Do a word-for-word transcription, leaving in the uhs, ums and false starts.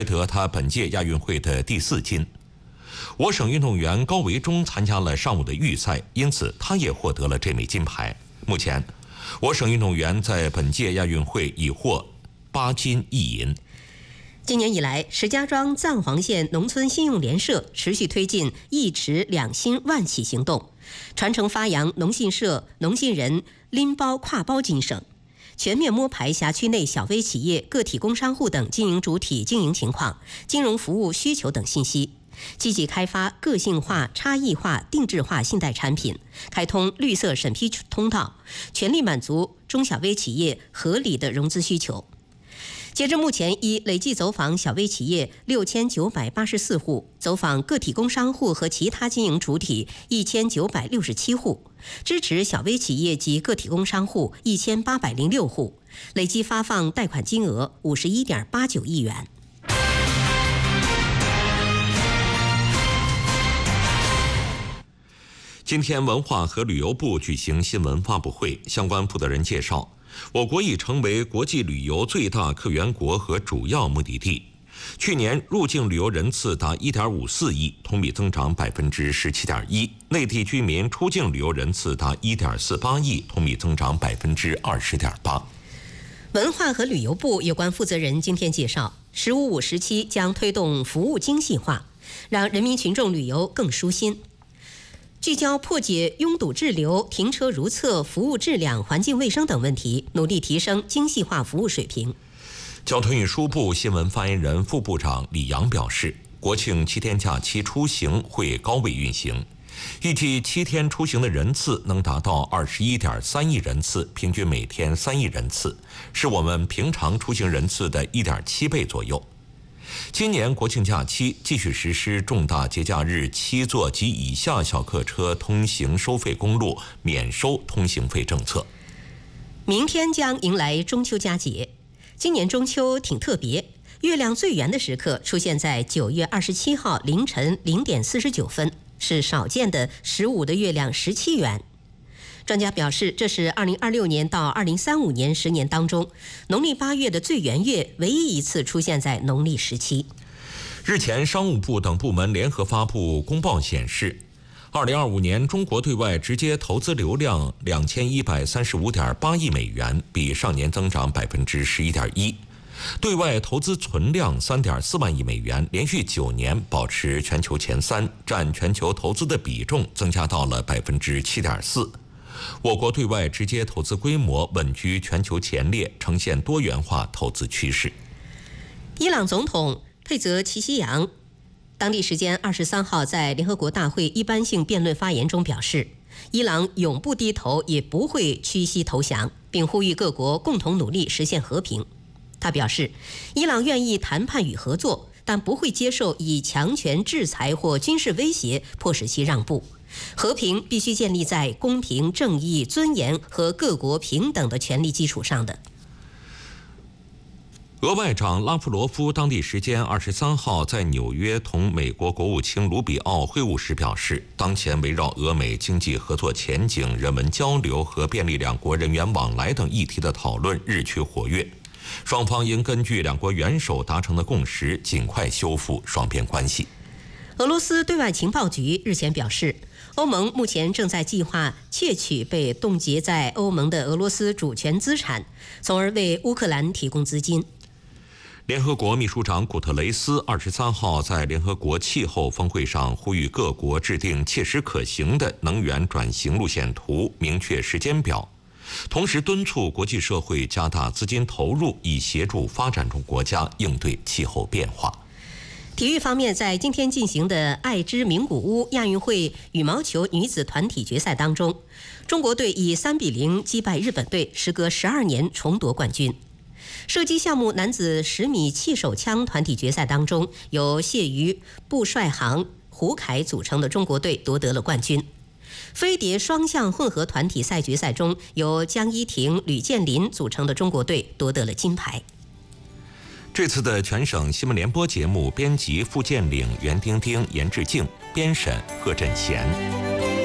得他本届亚运会的第四金。我省运动员高维忠参加了上午的预赛，因此他也获得了这枚金牌。目前，我省运动员在本届亚运会已获八金一银。 今年以来，石家庄藏黄县农村信用联社持续推进一池两新万企行动，传承发扬农信社、农信人拎包挎包精神，全面摸排辖区内小微企业、个体工商户等经营主体经营情况、金融服务需求等信息，积极开发个性化、差异化、定制化信贷产品，开通绿色审批通道，全力满足中小微企业合理的融资需求。截至目前，已累计走访小微企业六千九百八十四户，走访个体工商户和其他经营主体一千九百六十七户，支持小微企业及个体工商户一千八百零六户，累计发放贷款金额五十一点八九亿元。 今天，文化和旅游部举行新闻发布会，相关负责人介绍，我国已成为国际旅游最大客源国和主要目的地。去年入境旅游人次达 一点五四亿，同比增长 百分之十七点一； 内地居民出境旅游人次达 一点四八亿，同比增长 百分之二十点八。 文化和旅游部有关负责人今天介绍，十五五时期将推动服务精细化，让人民群众旅游更舒心。聚焦破解拥堵滞留、停车如厕、服务质量、环境卫生等问题，努力提升精细化服务水平。 交通运输部新闻发言人、副部长李阳表示，国庆七天假期出行会高位运行，预计七天出行的人次能达到二十一点三亿人次，平均每天三亿人次，是我们平常出行人次的一点七倍左右。今年国庆假期继续实施重大节假日七座及以下小客车通行收费公路免收通行费政策。 明天将迎来中秋佳节，今年中秋挺特别，月亮最圆的时刻出现在九月二十七号凌晨零点四十九分，是少见的十五的月亮十七圆。专家表示，这是二零二六年到二零三五年十年当中，农历八月的最圆月唯一一次出现在农历十七。 日前，商务部等部门联合发布公报显示，二零二五年中国对外直接投资流量两千一百三十五点八亿美元，比上年增长百分之十一点一；对外投资存量三点四万亿美元，连续九年保持全球前三，占全球投资的比重增加到了百分之七点四。我国对外直接投资规模稳居全球前列，呈现多元化投资趋势。 伊朗总统佩泽齐西扬当地时间二十三号在联合国大会一般性辩论发言中表示，伊朗永不低头，也不会屈膝投降，并呼吁各国共同努力实现和平。他表示，伊朗愿意谈判与合作，但不会接受以强权制裁或军事威胁迫使其让步。和平必须建立在公平、正义、尊严和各国平等的权利基础上的。 俄外长拉夫罗夫当地时间二十三号在纽约同美国国务卿卢比奥会晤时表示，当前围绕俄美经济合作前景、人文交流和便利两国人员往来等议题的讨论日趋活跃，双方应根据两国元首达成的共识，尽快修复双边关系。 俄罗斯对外情报局日前表示，欧盟目前正在计划窃取被冻结在欧盟的俄罗斯主权资产，从而为乌克兰提供资金。 联合国秘书长古特雷斯二十三号在联合国气候峰会上呼吁各国制定切实可行的能源转型路线图，明确时间表，同时敦促国际社会加大资金投入，以协助发展中国家应对气候变化。 体育方面，在今天进行的爱知名古屋亚运会羽毛球女子团体决赛当中，中国队以三比零击败日本队，时隔十二年重夺冠军。射击项目男子十米气手枪团体决赛当中，由谢瑜、布帅航、胡凯组成的中国队夺得了冠军。飞碟双项混合团体赛决赛中，由江一婷、吕建林组成的中国队夺得了金牌。 这次的全省新闻联播节目编辑付建岭、袁丁丁、严志静，编审贺振贤。